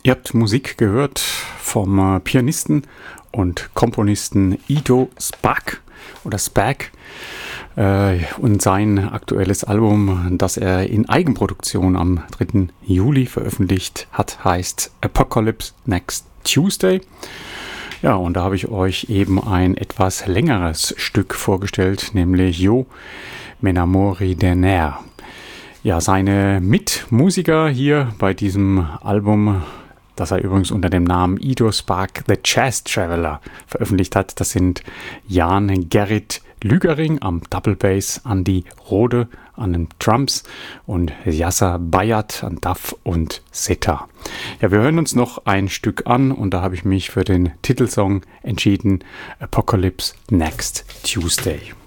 Ihr habt Musik gehört vom Pianisten und Komponisten Ido Spaak oder Spaak und sein aktuelles Album, das er in Eigenproduktion am 3. Juli veröffentlicht hat, heißt Apocalypse Next Tuesday. Ja, und da habe ich euch eben ein etwas längeres Stück vorgestellt, nämlich Io m'enamori de Ner. Ja, seine Mitmusiker hier bei diesem Album, das er übrigens unter dem Namen Ido Spaak The Jazz Traveler veröffentlicht hat, das sind Jan Gerrit Lügering am Double Bass, Andi Rode an den Drums und Yasser Bayat an Duff und Sitar. Ja, wir hören uns noch ein Stück an und da habe ich mich für den Titelsong entschieden, Apocalypse Next Tuesday.